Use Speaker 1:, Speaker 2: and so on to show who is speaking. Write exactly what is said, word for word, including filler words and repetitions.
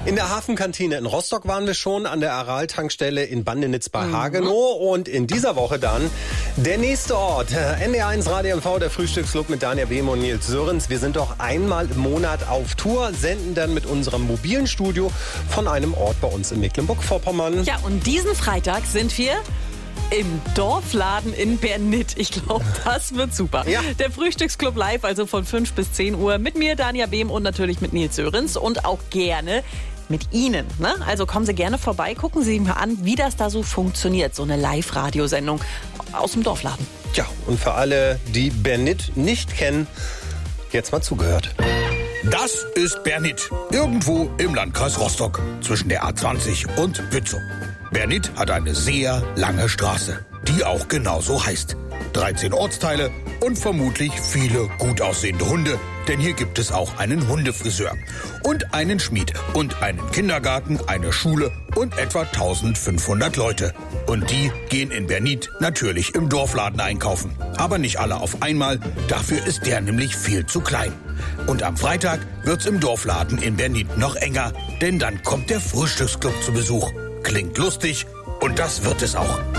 Speaker 1: In der Hafenkantine in Rostock waren wir schon, an der Aral-Tankstelle in Bandenitz bei Hagenow und in dieser Woche dann der nächste Ort. N D R eins Radio M V, der Frühstücksclub mit Dania Behm und Nils Sörens. Wir sind doch einmal im Monat auf Tour, senden dann mit unserem mobilen Studio von einem Ort bei uns in Mecklenburg-Vorpommern.
Speaker 2: Ja, und diesen Freitag sind wir im Dorfladen in Bernit. Ich glaube, das wird super.
Speaker 1: Ja.
Speaker 2: Der Frühstücksclub live, also von fünf bis zehn Uhr mit mir, Dania Behm und natürlich mit Nils Sörens und auch gerne mit Ihnen. Ne? Also kommen Sie gerne vorbei, gucken Sie sich mal an, wie das da so funktioniert. So eine Live-Radiosendung aus dem Dorfladen.
Speaker 1: Ja, und für alle, die Bernit nicht kennen, jetzt mal zugehört.
Speaker 3: Das ist Bernit, irgendwo im Landkreis Rostock, zwischen der A zwanzig und Bützow. Bernit hat eine sehr lange Straße, die auch genauso heißt. dreizehn Ortsteile und vermutlich viele gut aussehende Hunde, denn hier gibt es auch einen Hundefriseur und einen Schmied und einen Kindergarten, eine Schule und etwa eintausendfünfhundert Leute. Und die gehen in Bernit natürlich im Dorfladen einkaufen. Aber nicht alle auf einmal, dafür ist der nämlich viel zu klein. Und am Freitag wird's im Dorfladen in Bernit noch enger, denn dann kommt der Frühstücksclub zu Besuch. Klingt lustig und das wird es auch.